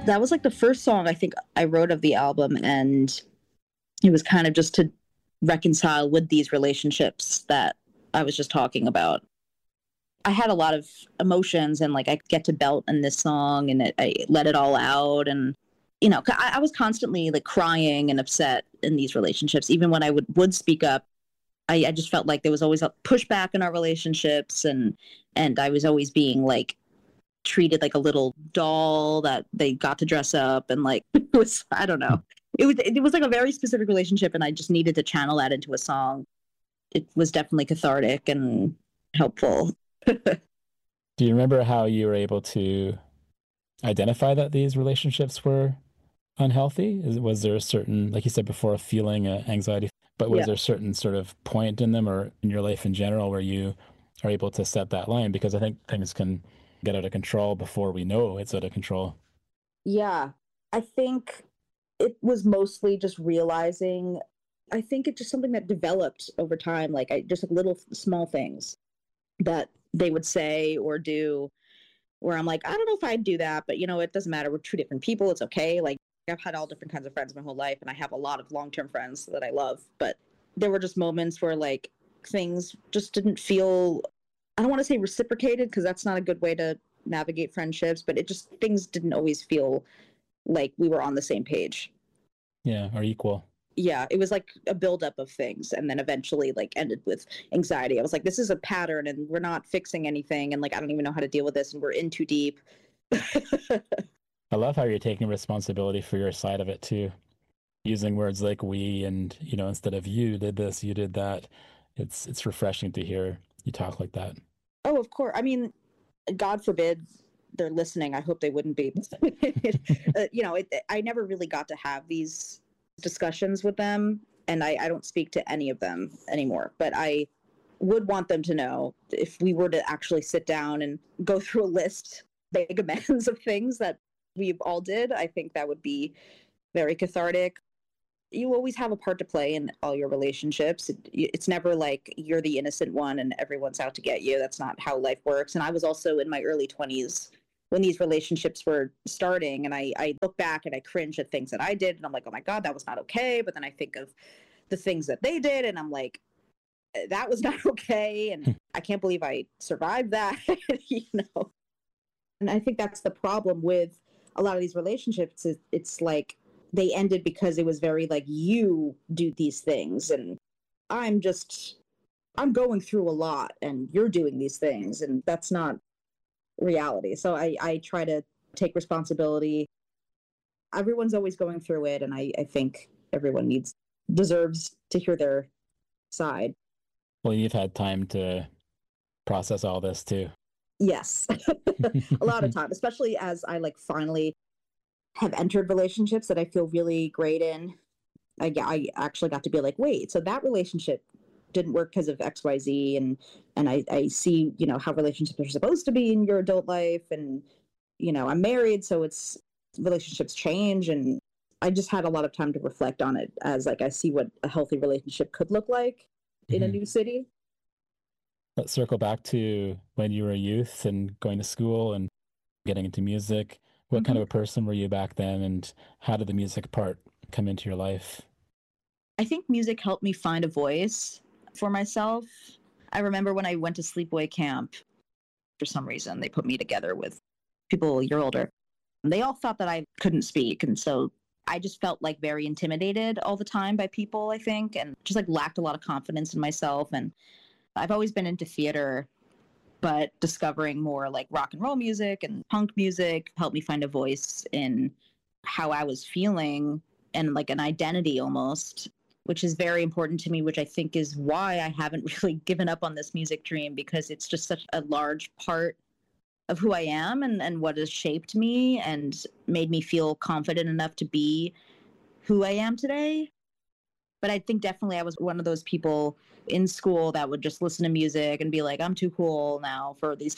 that was like the first song I think I wrote of the album, and it was kind of just to reconcile with these relationships that I was just talking about. I had a lot of emotions, and like I get to belt in this song, and I let it all out. And I was constantly like crying and upset in these relationships. Even when I would speak up, I just felt like there was always a pushback in our relationships, and I was always being like treated like a little doll that they got to dress up, and like it was, I don't know. It was like a very specific relationship, and I just needed to channel that into a song. It was definitely cathartic and helpful. Do you remember how you were able to identify that these relationships were unhealthy? Was there a certain, like you said before, a feeling, anxiety, but was Yeah. there a certain sort of point in them or in your life in general where you are able to set that line? Because I think things can get out of control before we know it's out of control. Yeah. I think it was mostly just realizing, I think it's just something that developed over time. Like I just like little small things that they would say or do where I'm like, I don't know if I'd do that, but it doesn't matter. We're two different people. It's okay. Like I've had all different kinds of friends my whole life, and I have a lot of long-term friends that I love, but there were just moments where like things just didn't feel, I don't want to say reciprocated because that's not a good way to navigate friendships, but it just, things didn't always feel like we were on the same page. Yeah, or equal. Yeah, it was like a buildup of things, and then eventually like ended with anxiety. I was like, this is a pattern and we're not fixing anything, and like I don't even know how to deal with this, and we're in too deep. I love how you're taking responsibility for your side of it too, using words like we and, instead of you did this, you did that. It's refreshing to hear you talk like that. Oh, of course. I mean, God forbid they're listening. I hope they wouldn't be. I never really got to have these discussions with them, and I don't speak to any of them anymore. But I would want them to know, if we were to actually sit down and go through a list, big amends of things that we all did, I think that would be very cathartic. You always have a part to play in all your relationships. It's never like you're the innocent one and everyone's out to get you. That's not how life works. And I was also in my early 20s when these relationships were starting, and I look back and I cringe at things that I did, and I'm like, oh my God, that was not okay. But then I think of the things that they did, and I'm like, that was not okay. And I can't believe I survived that, you know? And I think that's the problem with a lot of these relationships. It's like they ended because it was very like, you do these things, and I'm just, I'm going through a lot, and you're doing these things, and that's not reality. So I try to take responsibility. Everyone's always going through it, and I think everyone deserves to hear their side. Well, you've had time to process all this too. Yes. A lot of time, especially as I like finally have entered relationships that I feel really great in. I actually got to be like, wait, so that relationship didn't work because of XYZ, and I see, how relationships are supposed to be in your adult life, and I'm married, so it's, relationships change, and I just had a lot of time to reflect on it, as like I see what a healthy relationship could look like in a Mm-hmm. new city. Let's circle back to when you were a youth and going to school and getting into music. What kind Mm-hmm. of a person were you back then, and how did the music part come into your life? I think music helped me find a voice for myself. I remember when I went to sleepaway camp, for some reason, they put me together with people a year older. They all thought that I couldn't speak. And so I just felt like very intimidated all the time by people, I think, and just like lacked a lot of confidence in myself. And I've always been into theater, but discovering more like rock and roll music and punk music helped me find a voice in how I was feeling, and like an identity almost, which is very important to me, which I think is why I haven't really given up on this music dream, because it's just such a large part of who I am, and what has shaped me and made me feel confident enough to be who I am today. But I think definitely I was one of those people in school that would just listen to music and be like, I'm too cool now for these.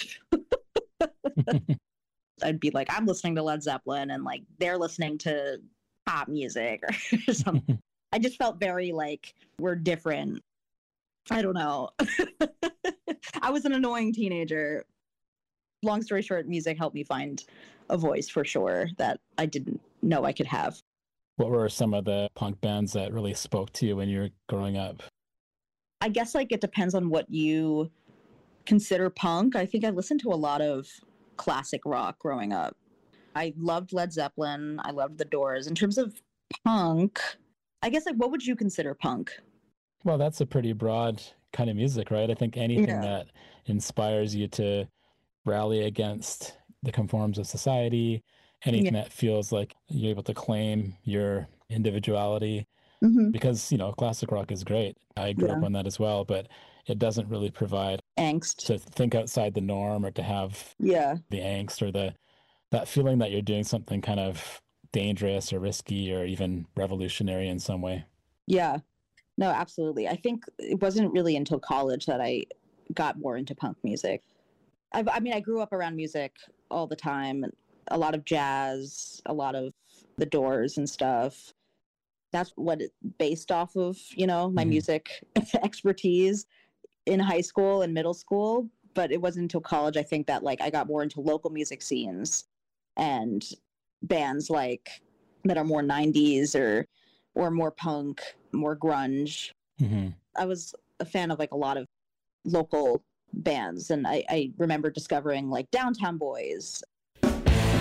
I'd be like, I'm listening to Led Zeppelin, and like they're listening to pop music or something. I just felt very like we're different. I don't know. I was an annoying teenager. long story short, music helped me find a voice for sure that I didn't know I could have. What were some of the punk bands that really spoke to you when you were growing up? I guess like it depends on what you consider punk. I think I listened to a lot of classic rock growing up. I loved Led Zeppelin. I loved The Doors. In terms of punk, I guess like what would you consider punk? Well, that's a pretty broad kind of music, right? I think anything Yeah. that inspires you to rally against the conforms of society, Yeah. anything that feels like you're able to claim your individuality. Hmm. Because, classic rock is great. I grew up Yeah. on that as well, but it doesn't really provide Angst. to think outside the norm or to have Yeah. the angst or that feeling that you're doing something kind of dangerous or risky or even revolutionary in some way. Yeah. No, absolutely. I think it wasn't really until college that I got more into punk music. I mean, I grew up around music all the time, a lot of jazz, a lot of the Doors and stuff. That's what it based off of, my Hmm. music expertise in high school and middle school. But it wasn't until college, I think, that like I got more into local music scenes and bands like that are more 90s or more punk, more grunge. Hmm. I was a fan of like a lot of local bands, and I remember discovering like Downtown Boys,